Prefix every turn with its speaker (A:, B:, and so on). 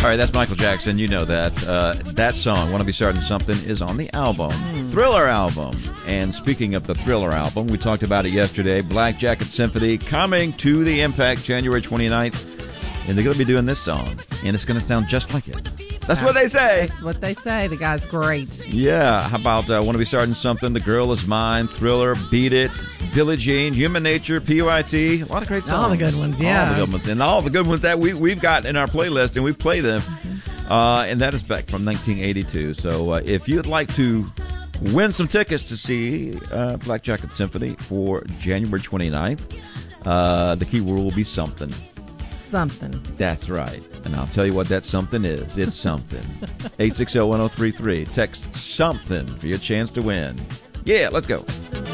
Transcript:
A: All right, that's Michael Jackson. You know that. That song, Wanna Be Starting Something, is on the album, Thriller album. And speaking of the Thriller album, we talked about it yesterday, Black Jacket Symphony coming to the Impact January 29th. And they're going to be doing this song, and it's going to sound just like it. That's what they say.
B: That's what they say. The guy's great.
A: Yeah. How about Want to Be Starting Something, The Girl Is Mine, Thriller, Beat It, Billie Jean, Human Nature, PYT. A lot of great songs.
B: All the good ones, yeah.
A: All the good ones. And all the good ones that we've got in our playlist, and we play them. And that is back from 1982. So if you'd like to win some tickets to see Black Jacket Symphony for January 29th, the key word will be something.
B: Something.
A: That's right. And I'll tell you what that something is. It's something. 860-1033. Text something for your chance to win. Yeah, let's go.